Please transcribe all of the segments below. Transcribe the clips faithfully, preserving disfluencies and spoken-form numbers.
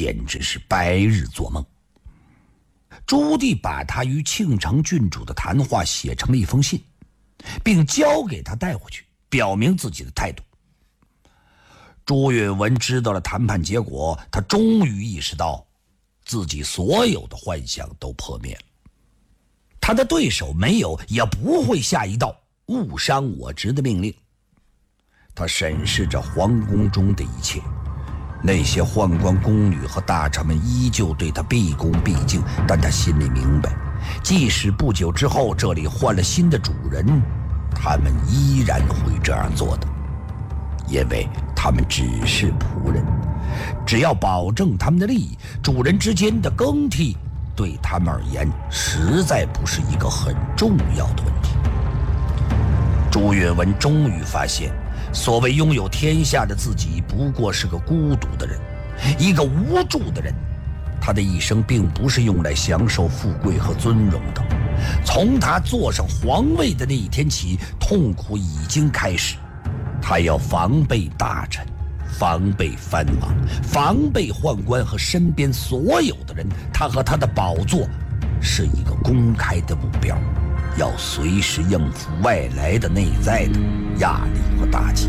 简直是白日做梦。朱棣把他与庆城郡主的谈话写成了一封信，并交给他带回去，表明自己的态度。朱允文知道了谈判结果，他终于意识到自己所有的幻想都破灭了。他的对手没有也不会下一道误伤我职的命令。他审视着皇宫中的一切，那些宦官宫女和大臣们依旧对他毕恭毕敬，但他心里明白，即使不久之后这里换了新的主人，他们依然会这样做的，因为他们只是仆人。只要保证他们的利益，主人之间的更替对他们而言实在不是一个很重要的问题。朱允文终于发现，所谓拥有天下的自己不过是个孤独的人，一个无助的人。他的一生并不是用来享受富贵和尊荣的。从他坐上皇位的那一天起，痛苦已经开始。他要防备大臣，防备藩王，防备宦官和身边所有的人。他和他的宝座是一个公开的目标，要随时应付外来的内在的压力和打击。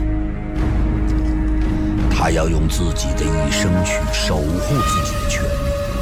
他要用自己的一生去守护自己的权利。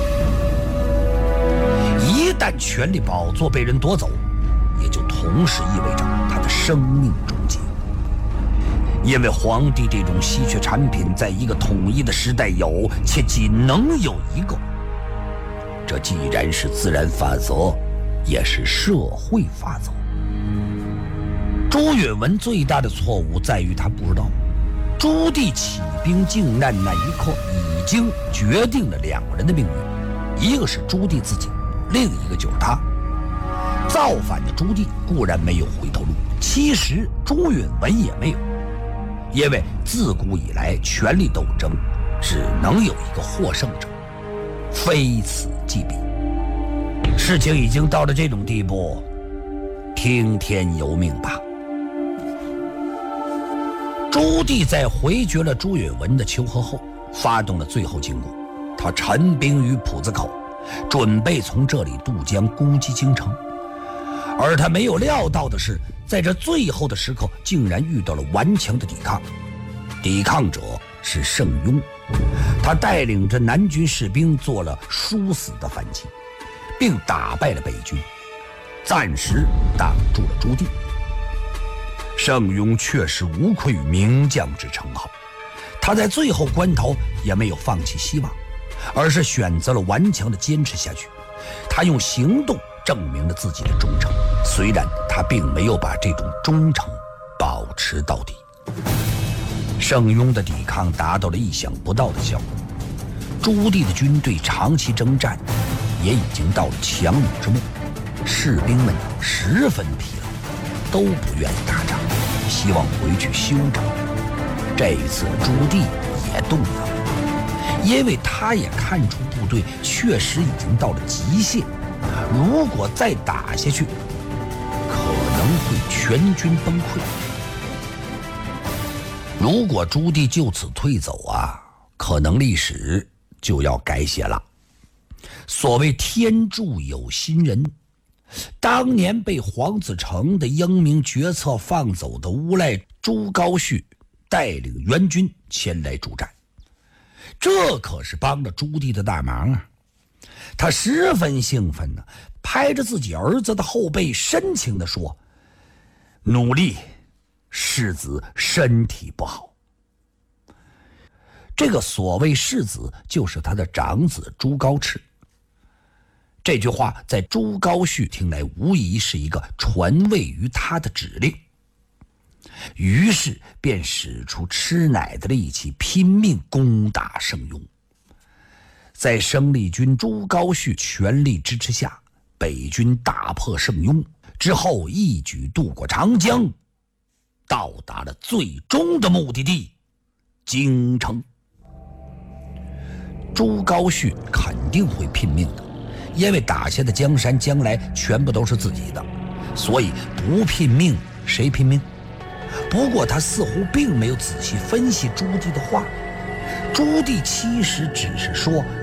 一旦权力宝座被人夺走，也就同时意味着他的生命终结。因为皇帝这种稀缺产品在一个统一的时代有，且仅能有一个。这既然是自然法则，也是社会法则。朱允文最大的错误在于他不知道，朱棣起兵靖难那一刻已经决定了两个人的命运，一个是朱棣自己，另一个就是他。造反的朱棣固然没有回头路，其实朱允文也没有。因为自古以来，权力斗争只能有一个获胜者，非此即彼。事情已经到了这种地步，听天由命吧。朱棣在回绝了朱允文的求和后，发动了最后进攻。他陈兵于浦子口，准备从这里渡江攻击京城。而他没有料到的是，在这最后的时刻，竟然遇到了顽强的抵抗。抵抗者是盛庸，他带领着南军士兵做了殊死的反击，并打败了北军，暂时挡住了朱棣。盛庸确实无愧于名将之称号，他在最后关头也没有放弃希望，而是选择了顽强地坚持下去。他用行动证明了自己的忠诚，虽然他并没有把这种忠诚保持到底。盛庸的抵抗达到了意想不到的效果，朱棣的军队长期征战也已经到了强弩之末，士兵们十分疲劳，都不愿意打仗，希望回去休整。这一次朱棣也动摇了，因为他也看出部队确实已经到了极限，如果再打下去，可能会全军崩溃。如果朱棣就此退走啊，可能历史就要改写了。所谓天助有心人，当年被黄子成的英明决策放走的无赖朱高煦，带领援军前来助战，这可是帮了朱棣的大忙啊！他十分兴奋呢、啊，拍着自己儿子的后背，深情地说：“努力，世子身体不好。”这个所谓世子，就是他的长子朱高炽。这句话在朱高煦听来，无疑是一个传位于他的指令。于是便使出吃奶的力气，拼命攻打盛庸。在生力军朱高煦全力支持下，北军大破盛庸之后，一举渡过长江，到达了最终的目的地京城。朱高煦肯定会拼命的，因为打下的江山将来全部都是自己的，所以不拼命谁拼命？不过他似乎并没有仔细分析朱棣的话，朱棣其实只是说